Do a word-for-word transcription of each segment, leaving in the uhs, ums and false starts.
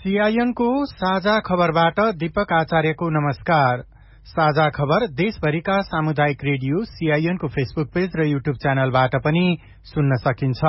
CIN को साझा खबरबाट दीपक आचार्यको नमस्कार। साझा खबर देशभरिका सामुदायिक रेडियो सीआईएन को फेसबुक पेज र यूट्यूब च्यानलबाट पनि सुन्न सकिन्छ।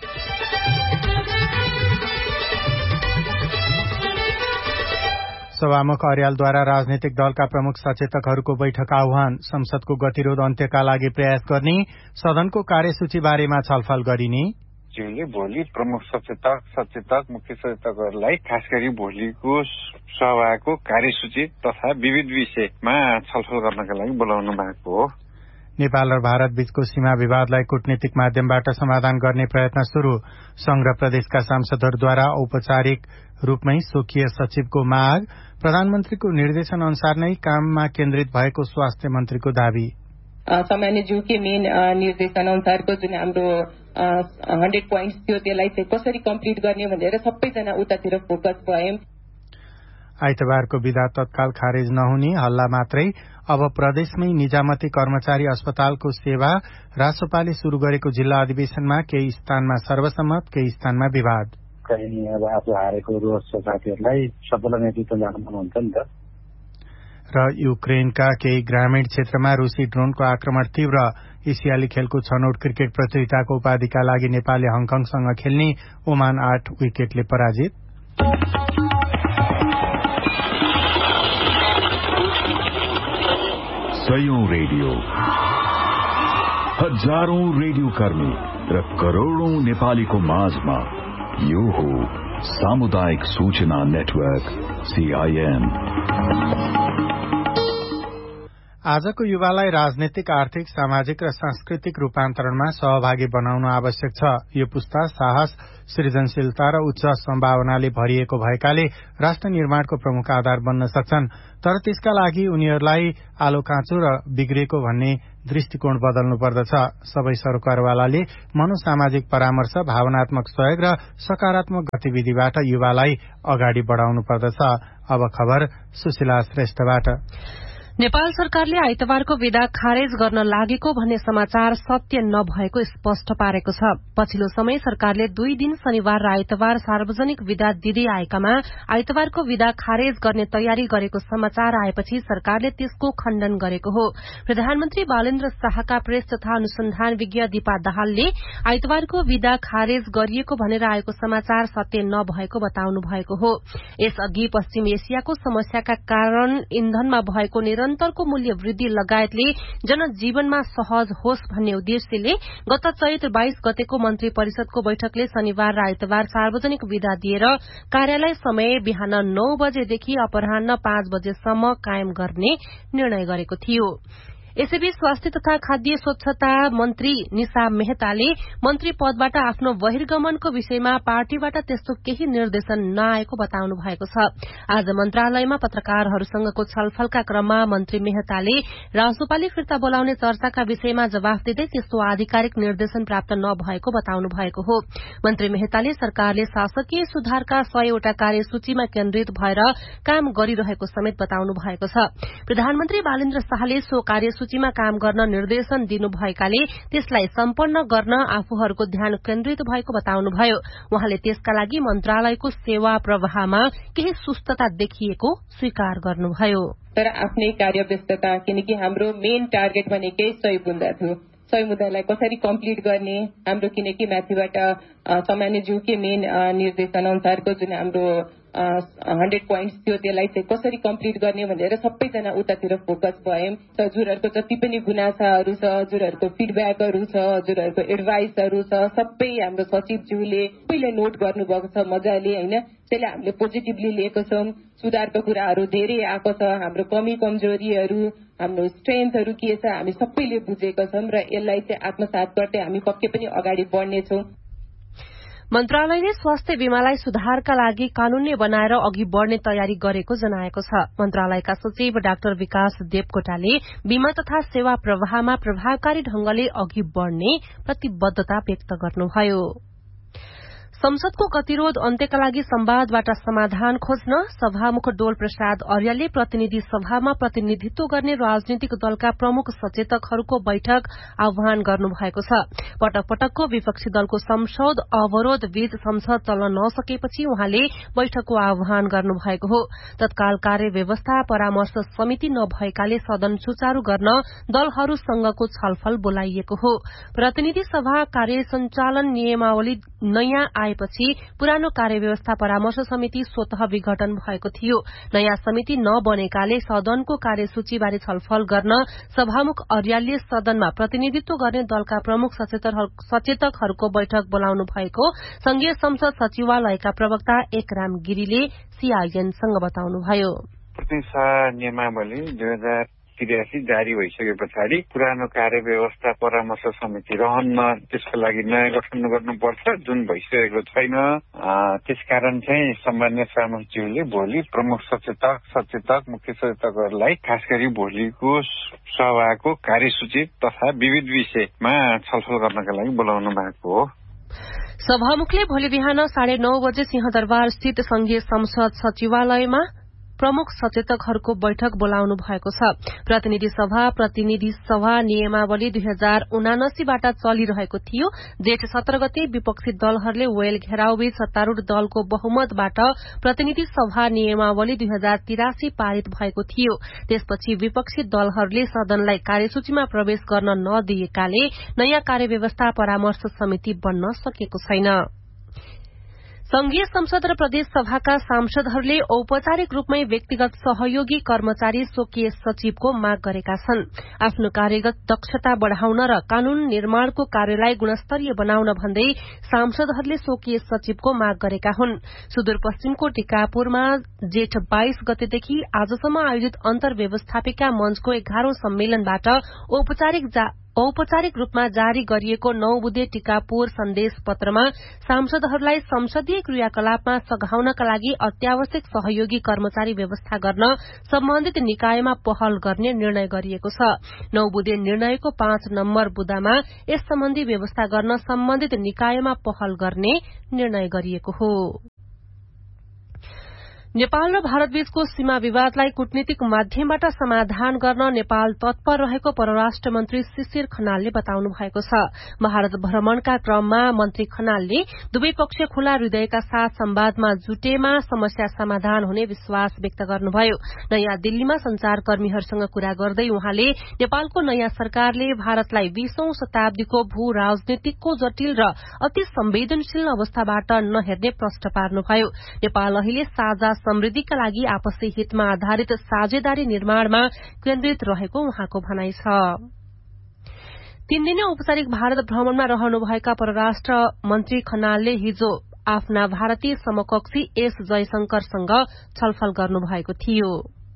सभामुख अर्यालद्वारा राजनीतिक दलका प्रमुख सचेतकहरूको बैठक आह्वान। संसदको गतिरोध अन्त्यका लागि प्रयास गर्ने, सदनको कार्यसूची बारेमा छलफल गरिने। भोलि प्रमुख सचेतक सचेतक मुख्य सचेतकहरूलाई खास गरी भोलिको सभाको कार्यसूची तथा विविध विषयमा छलफल गर्नका लागि बोलाउनु भएको हो। नेपाल र भारत बीचको सीमा विवादलाई कूटनीतिक माध्यमबाट समाधान गर्ने प्रयत्न शुरू। संघ र प्रदेशका सांसदहरूद्वारा औपचारिक रूपमै स्वकीय सचिवको माग। प्रधानमन्त्रीको निर्देशन अनुसार नै काममा केन्द्रित भएको स्वास्थ्य मन्त्रीको दावी। सामान्य ज्यूकै मेन निर्देशन अनुसारको जुन हाम्रो हन्ड्रेड पोइन्ट्स थियो त्यसलाई चाहिँ कसरी कम्प्लिट गर्ने भनेर सबैजना उतातिर फोकस भयौं। आइतबारको विधा तत्काल खारेज नहुने हल्ला मात्रै। अब प्रदेशमै निजामती कर्मचारी अस्पतालको सेवा। रासोपाले शुरू गरेको जिल्ला अधिवेशनमा केही स्थानमा सर्वसम्मत, केही स्थानमा विवाद। कहीँ अब आफू हारेको रोष छ साथीहरूलाई, सबैलाई नेतृत्व जान मनहन्छ नि त। र युक्रेनका केही ग्रामीण क्षेत्रमा रूसी ड्रोनको आक्रमण तीव्र। एसियाली खेलको छनौट क्रिकेट प्रतियोगिताको उपाधिका लागि नेपालले हङकङसँग खेल्ने। ओमान आठ विकेटले पराजित। सयौं रेडियो, हजारौं रेडियो कर्मी र करोड़ौं नेपालीको माझमा यो हो सामुदायिक सूचना नेटवर्क सीआईएन। आजको युवालाई राजनीतिक, आर्थिक, सामाजिक र सांस्कृतिक रूपान्तरणमा सहभागी बनाउन आवश्यक छ। यो पुस्ता साहस, सृजनशीलता र उच्च सम्भावनाले भरिएको भएकाले राष्ट्र निर्माणको प्रमुख आधार बन्न सक्छन्। तर त्यसका लागि उनीहरूलाई आलो काँचो र बिग्रेको भन्ने दृष्टिकोण बदल्नु पर्दछ। सबै सरकारवालाले मनोसामाजिक परामर्श, भावनात्मक सहयोग र सकारात्मक गतिविधिबाट युवालाई अगाडि बढ़ाउनु पर्दछ। अब खबर सुशीला श्रेष्ठबाट। नेपाल सरकारले आइतबारको विधा खारेज गर्न लागेको भन्ने समाचार सत्य नभएको स्पष्ट पारेको छ। पछिल्लो समय सरकारले दुई दिन शनिबार र आइतबार सार्वजनिक विधा दिँदै आएकामा आइतबारको विधा खारेज गर्ने तयारी गरेको समाचार आएपछि सरकारले त्यसको खण्डन गरेको हो। प्रधानमन्त्री बालेन्द्र शाहका प्रेस तथा अनुसन्धान विज्ञ दीपा दाहालले आइतबारको विधा खारेज गरिएको भनेर आएको समाचार सत्य नभएको बताउनु भएको हो। यसअघि पश्चिम एसियाको समस्याका कारण इन्धनमा भएको निरन्तरको मूल्य वृद्धि लगायतले जनजीवनमा सहज होस् भन्ने उद्देश्यले गत चैत्र बाइस गतेको मन्त्री परिषदको बैठकले शनिबार र आइतबार सार्वजनिक विधा दिएर कार्यालय समय बिहान नौ बजेदेखि अपराह्न पाँच बजेसम्म कायम गर्ने निर्णय गरेको थियो। यसैबीच स्वास्थ्य तथा खाद्य स्वच्छता मन्त्री निशा मेहताले मन्त्री पदबाट आफ्नो बहिर्गमनको विषयमा पार्टीबाट त्यस्तो केही निर्देशन नआएको बताउनु भएको छ। आज मन्त्रालयमा पत्रकारहरूसँगको छलफलका क्रममा मन्त्री मेहताले राजोपाले फिर्ता बोलाउने चर्चाका विषयमा जवाफ दिँदै त्यस्तो आधिकारिक निर्देशन प्राप्त नभएको बताउनु भएको हो। मन्त्री मेहताले सरकारले शासकीय सुधारका सयवटा कार्यसूचीमा केन्द्रित भएर काम गरिरहेको समेत बताउनु भएको छ। प्रधानमन्त्री बालेन्द्र शाहले सो कार्यसूची सूचीमा काम गर्न निर्देशन दिनुभएकाले त्यसलाई सम्पन्न गर्न आफूहरूको ध्यान केन्द्रित भएको बताउनुभयो। उहाँले त्यसका लागि मन्त्रालयको सेवा प्रवाहमा केही सुस्तता देखिएको स्वीकार गर्नुभयो। तर आफ्नै कार्यव्यस्तता, किनकि हाम्रो मेन टार्गेट भनेकै सय बुँदा थियो। सय मुद्दालाई कसरी कम्प्लिट गर्ने, हाम्रो किनकि माथिबाट सामान्य ज्यूकै मेन निर्देशन अनुसारको जुन हाम्रो हन्ड्रेड पोइन्ट्स थियो त्यसलाई चाहिँ कसरी कम्प्लिट गर्ने भनेर सबैजना उतातिर फोकस भयौं। हजुरहरूको जति पनि गुनासाहरू छ, हजुरहरूको फिडब्याकहरू छ, हजुरहरूको एडभाइसहरू छ, सबै हाम्रो सचिवज्यूले सबैले नोट गर्नुभएको छ मजाले, होइन? त्यसले हामीले पोजिटिभली लिएको छौं। सुधारको कुराहरू धेरै आएको छ। हाम्रो कमी कमजोरीहरू, हाम्रो स्ट्रेन्थहरू के छ हामी सबैले बुझेका छौं र यसलाई चाहिँ आत्मसात गर्दै हामी पक्कै पनि अगाडि बढ्नेछौं। मन्त्रालयले स्वास्थ्य बीमालाई सुधारका लागि कानून्य बनाएर अघि बढ़ने तयारी गरेको जनाएको छ। मन्त्रालयका सचिव डाक्टर विकास देवकोटाले बीमा तथा सेवा प्रवाहमा प्रभावकारी ढंगले अघि बढ़ने प्रतिबद्धता व्यक्त गर्नुभयो। संसदको गतिरोध अन्त्यका लागि संवादबाट समाधान खोज्न सभामुख डोल प्रसाद अर्यालले प्रतिनिधि सभामा प्रतिनिधित्व गर्ने राजनीतिक दलका प्रमुख सचेतकहरूको बैठक आह्वान गर्नुभएको छ। पटक पटकको विपक्षी दलको संसद अवरोध बीच संसद चल्न नसकेपछि उहाँले बैठकको आह्वान गर्नुभएको हो। तत्काल कार्य व्यवस्था परामर्श समिति नभएकाले सदन सुचारू गर्न दलहरूसँगको छलफल बोलाइएको हो। प्रतिनिधि सभा कार्य सञ्चालन नियमावली नयाँ आएपछि पुरानो कार्यव्यवस्था परामर्श समिति स्वतः विघटन भएको थियो। नयाँ समिति नबनेकाले सदनको कार्यसूचीबारे छलफल गर्न सभामुख अर्यालले सदनमा प्रतिनिधित्व गर्ने दलका प्रमुख सचेतकहरूको बैठक बोलाउनु भएको संघीय संसद सचिवालयका प्रवक्ता एकराम गिरीले सीआईएनसँग बताउनुभयो। प्रतिनिधि नियमावली दुई हजार त्रियासी जारी भइसके पछाडि पुरानो कार्य व्यवस्था परामर्श समिति रहन्न, त्यसको लागि नयाँ गठन गर्नुपर्छ, जुन भइसकेको छैन। त्यसकारण चाहिँ सम्मान्य सभामुखज्यूले भोलि प्रमुख सचेतक सचेतक मुख्य सचेतकहरूलाई खास गरी भोलिको सभाको कार्यसूची तथा विविध विषयमा छलफल गर्नका लागि बोलाउनु भएको हो। सभामुखले भोलि बिहान साढे नौ बजे सिंहदरबार स्थित संघीय संसद सचिवालयमा प्रमुख सचेतकहरूको बैठक बोलाउनु भएको छ। प्रतिनिधि सभा प्रतिनिधि सभा नियमावली दुई हजार उनासीबाट चलिरहेको थियो। जेठ सत्र गते विपक्षी दलहरूले वेल घेराउबीच सत्तारूढ़ दलको बहुमतबाट प्रतिनिधि सभा नियमावली दुई हजार तिरासी पारित भएको थियो। त्यसपछि विपक्षी दलहरूले सदनलाई कार्यसूचीमा प्रवेश गर्न नदिएकाले नयाँ कार्यव्यवस्था परामर्श समिति बन्न सकेको छैन। संघीय संसद र प्रदेश सभाका सांसदहरूले औपचारिक रूपमै व्यक्तिगत सहयोगी कर्मचारी स्वकीय सचिवको माग गरेका छन्। आफ्नो कार्यगत दक्षता बढ़ाउन र कानून निर्माणको कार्यलाई गुणस्तरीय बनाउन भन्दै सांसदहरूले स्वकीय सचिवको माग गरेका हुन्। सुदूरपश्चिमको टिकापुरमा जेठ बाइस गतेदेखि आजसम्म आयोजित अन्तर व्यवस्थापिका मंचको एघारौं सम्मेलनबाट औपचारिक औपचारिक रूपमा जारी गरिएको नौ बुधे टिकापुर सन्देश पत्रमा सांसदहरूलाई संसदीय क्रियाकलापमा सघाउनका लागि अत्यावश्यक सहयोगी कर्मचारी व्यवस्था गर्न सम्बन्धित निकायमा पहल गर्ने निर्णय गरिएको छ। नौ बुधे निर्णयको पाँच नम्बर बुदामा यस सम्बन्धी व्यवस्था गर्न सम्बन्धित निकायमा पहल गर्ने निर्णय गरिएको हो। नेपाल र भारतबीचको सीमा विवादलाई कूटनीतिक माध्यमबाट समाधान गर्न नेपाल तत्पर रहेको परराष्ट्र मन्त्री शिशिर खनालले बताउनु भएको छ। भारत भ्रमणका क्रममा मन्त्री खनालले दुवै पक्ष खुला हृदयका साथ संवादमा जुटेमा समस्या समाधान हुने विश्वास व्यक्त गर्नुभयो। नयाँ दिल्लीमा संचारकर्मीहरूसँग कुरा गर्दै उहाँले नेपालको नयाँ सरकारले भारतलाई बीसौं शताब्दीको भू राजनीतिको जटिल र अति संवेदनशील अवस्थाबाट नहेर्ने प्रश्न पार्नुभयो। नेपाल अहिले साझा समृद्धिका लागि आपसी हितमा आधारित साझेदारी निर्माणमा केन्द्रित रहेको उहाँको भनाइ छ। तीन दिने औपचारिक भारत भ्रमणमा रहनुभएका परराष्ट्र मन्त्री खनालले हिजो आफ्ना भारतीय समकक्षी एस जयशंकरसँग छलफल गर्नुभएको थियो।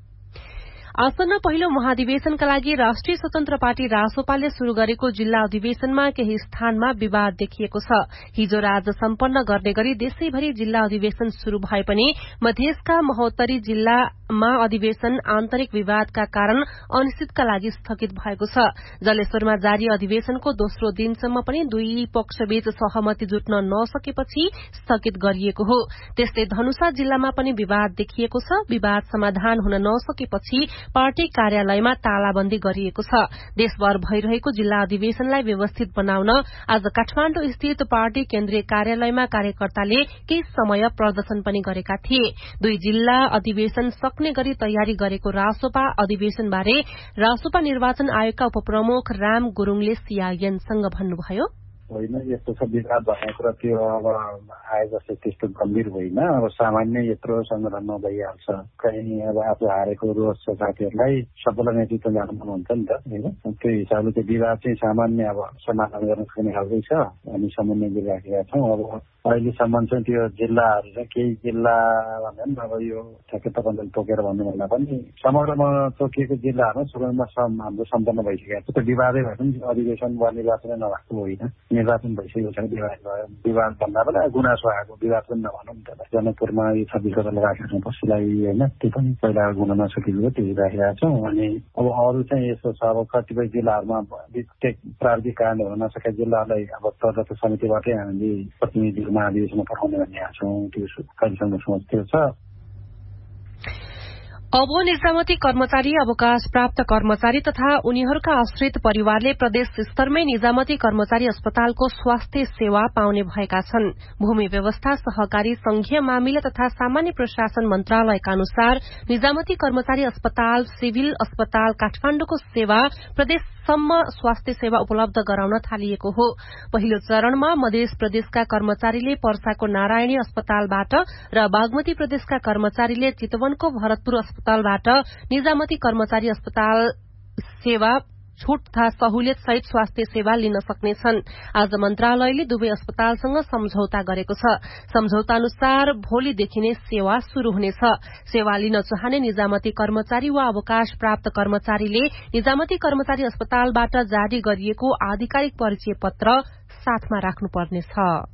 आसन्न पहिलो महाधिवेशनका लागि राष्ट्रिय स्वतन्त्र पार्टी रासोपाले शुरू गरेको जिल्ला अधिवेशनमा केही स्थानमा विवाद देखिएको छ। हिजो राज सम्पन्न गर्ने गरी देशैभरि जिल्ला अधिवेशन शुरू भए पनि मधेसका महोत्तरी जिल्लामा अधिवेशन आन्तरिक विवादका कारण अनिश्चितका लागि स्थगित भएको छ। जलेश्वरमा जारी अधिवेशनको दोस्रो दिनसम्म पनि दुई पक्षबीच सहमति जुट्न नसकेपछि स्थगित गरिएको हो। त्यस्तै धनुषा जिल्लामा पनि विवाद देखिएको छ। विवाद समाधान हुन नसकेपछि पार्टी कार्यालयमा तालाबन्दी गरिएको छ। देशभर भइरहेको जिल्ला अधिवेशनलाई व्यवस्थित बनाउन आज काठमाण्डु स्थित पार्टी केन्द्रीय कार्यालयमा कार्यकर्ताले केही समय प्रदर्शन पनि गरेका थिए। दुई जिल्ला अधिवेशन सक्ने गरी तयारी गरेको रासोपा अधिवेशनबारे रासोपा निर्वाचन आयोगका उपप्रमुख राम गुरूङले सीआईएनसँग भन्नुभयो। होइन, यस्तो छ विवाद भएको कुरा त्यो अब आए जस्तो त्यस्तो गम्भीर होइन। अब सामान्य यत्रो संगठनमा भइहाल्छ। कहीँ अब आफू हारेको रोज छ साथीहरूलाई सबैलाई नेतृत्व जानु मनहुन्छ नि त, होइन। त्यो हिसाबले त्यो विवाद चाहिँ सामान्य अब समाधान गर्न सक्ने खालकै छ। हामी समन्वय गरिराखेका छौँ। अब अहिलेसम्म चाहिँ त्यो जिल्लाहरू चाहिँ केही जिल्ला भन्दा पनि अब यो ठ्याक्कै तपाईँले तोकेर भन्नुभन्दा पनि समग्रमा तोकिएको जिल्लाहरूमा सुरुमा हाम्रो सम्पन्न भइसकेको छ। त्यो विवादै भए पनि अधिवेशन वा निर्वाचन नभएको होइन। निर्वाचन भइसकेको छ विवाद भयो। विवाद भन्दा पनि गुनासो आएको विवाद पनि नभनौँ नि त। जनकपुरमा यो छब्बिस गते राखेका छौँ पछिलाई, होइन। त्यो पनि पहिला गुण नसकेको त्यो राखेका छौँ। अनि अब अरू चाहिँ यस्तो छ, अब कतिपय जिल्लाहरूमा प्राविधिक कारणले हुन नसकेका जिल्लाहरूलाई अब तदर्थ समितिबाटै हामीले प्रतिनिधि त्यसको महाधिवेशनमा पठाउने भन्ने छौँ। त्यो कतिसम्म सोच त्यो छ। अब निजामती कर्मचारी, अवकाश प्राप्त कर्मचारी तथा उनीहरूका आश्रित परिवारले प्रदेश स्तरमै निजामती कर्मचारी अस्पतालको स्वास्थ्य सेवा पाउने भएका छन्। भूमि व्यवस्था, सहकारी संघीय मामिला तथा सामान्य प्रशासन मन्त्रालयका अनुसार निजामती कर्मचारी अस्पताल सिभिल अस्पताल काठमाडौँको सेवा प्रदेशसम्म स्वास्थ्य सेवा उपलब्ध गराउन थालिएको हो। पहिलो चरणमा मध्य प्रदेशका कर्मचारीले पर्साको नारायणी अस्पतालबाट र बागमती प्रदेशका कर्मचारीले चितवनको भरतपुर अस्पतालबाट निजामती कर्मचारी अस्पताल सेवा छूट तथा सहुलियत सहित स्वास्थ्य सेवा लिन सक्नेछन्। आज मन्त्रालयले दुवै अस्पतालसँग सम्झौता गरेको छ। सम्झौता अनुसार भोलिदेखि नै सेवा शुरू हुनेछ। सेवा लिन चाहने निजामती कर्मचारी वा अवकाश प्राप्त कर्मचारीले निजामती कर्मचारी अस्पतालबाट जारी गरिएको आधिकारिक परिचय पत्र साथमा राख्नुपर्नेछ।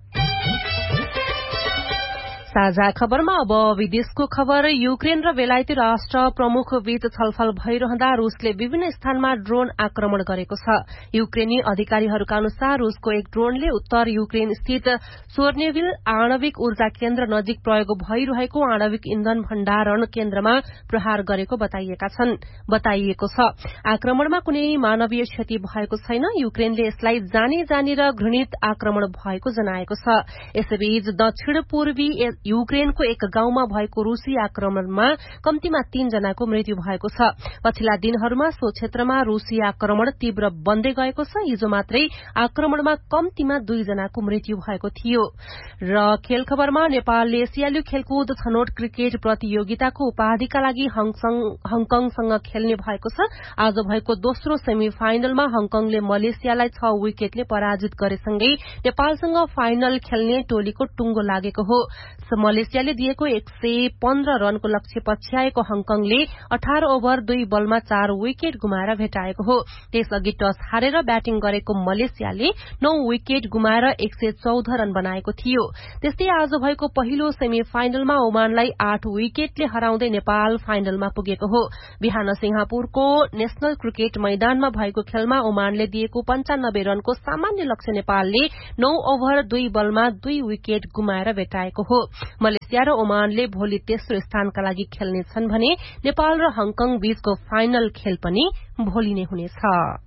साझा खबरमा अब विदेशको खबर। युक्रेन र बेलायती राष्ट्र प्रमुख बीच छलफल भइरहँदा रूसले विभिन्न स्थानमा ड्रोन आक्रमण गरेको छ। युक्रेनी अधिकारीहरूका अनुसार रूसको एक ड्रोनले उत्तर युक्रेन स्थित सोर्नेविल आणविक ऊर्जा केन्द्र नजिक प्रयोग भइरहेको आणविक इन्धन भण्डारण केन्द्रमा प्रहार गरेको बताइएका छन् बताइएको छ। आक्रमणमा कुनै मानवीय क्षति भएको छैन। युक्रेनले यसलाई जानी जानी र घृणित आक्रमण भएको जनाएको छ। यसैबीच दक्षिण पूर्वी युक्रेनको एक गाउँमा भएको रूसी आक्रमणमा कम्तीमा तीन जनाको मृत्यु भएको छ। पछिल्ला दिनहरूमा सो क्षेत्रमा रूसी आक्रमण तीव्र बन्दै गएको छ। हिजो मात्रै आक्रमणमा कम्तीमा दुई जनाको मृत्यु भएको थियो। र खेल खबरमा नेपालले एसियाली खेलकुद छनौट क्रिकेट प्रतियोगिताको उपाधिका लागि हङकङसँग खेल्ने भएको छ। आज भएको दोस्रो सेमी फाइनलमा हङकङले मलेसियालाई छ विकेटले पराजित गरेसँगै नेपालसँग फाइनल खेल्ने टोलीको टुंगो लागेको हो। मलेसियाले दिएको एक सय पन्ध्र रनको लक्ष्य पछ्याएको हङकङले अठार ओभर दुई बलमा चार विकेट गुमाएर भेटाएको हो। त्यसअघि टस हारेर ब्याटिङ गरेको मलेसियाले नौ विकेट गुमाएर एक सय चौध रन बनाएको थियो। त्यस्तै आज भएको पहिलो सेमी फाइनलमा ओमानलाई आठ विकेटले हराउँदै नेपाल फाइनलमा पुगेको हो। बिहान सिंगापुरको नेशनल क्रिकेट मैदानमा भएको खेलमा ओमानले दिएको पञ्चानब्बे रनको सामान्य लक्ष्य नेपालले नौ ओभर दुई बलमा दुई विकेट गुमाएर भेटाएको हो। मलेसिया र ओमानले भोलि तेस्रो स्थानका लागि खेल्नेछन् भने नेपाल र हङकङ बीचको फाइनल खेल पनि भोलि नै हुनेछ।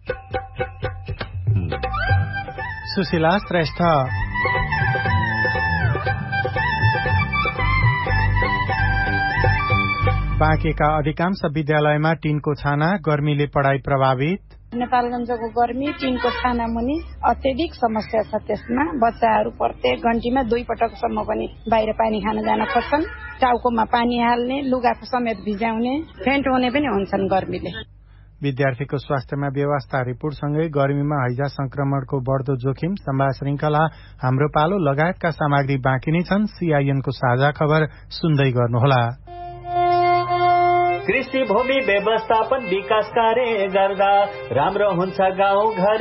सुशीला श्रेष्ठ। बाँकेका अधिकांश विद्यालयमा टीनको छाना, गर्मीले पढ़ाई प्रभावित। नेपालगञ्जको गर्मी टीनको छाना मुनि अत्यधिक समस्या छ। त्यसमा बच्चाहरू प्रत्येक घण्टीमा दुई पटकसम्म पनि बाहिर पानी खान जान खोज्छन्। टाउकोमा पानी हाल्ने, लुगाको समेत भिजाउने, फेन्ट हुने पनि हुन्छन् गर्मीले। विद्यार्थीको स्वास्थ्यमा व्यवस्था रिपोर्टसँगै गर्मीमा हैजा संक्रमणको बढ्दो जोखिम, संवाद श्रृंखला हाम्रो पालो लगायतका सामग्री बाँकी नै छन्। सीआईएनको साझा खबर सुन्दै गर्नुहोला। कृषि भूमि व्यवस्थापन विकास कार्य गर्दा राम्रो हुन्छ गाउँ घर।